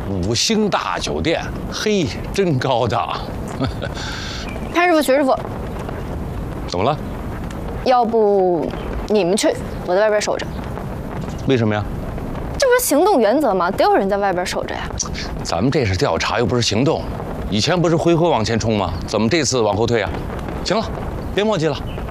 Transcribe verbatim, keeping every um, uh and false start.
五星大酒店，嘿，真高档。 潘师傅、徐师傅， 怎么了？ 要不你们去，我在外边守着。 为什么呀？ 这不是行动原则吗？得有人在外边守着呀。 咱们这是调查，又不是行动。以前不是挥挥往前冲吗？怎么这次往后退啊？行了，别墨迹了。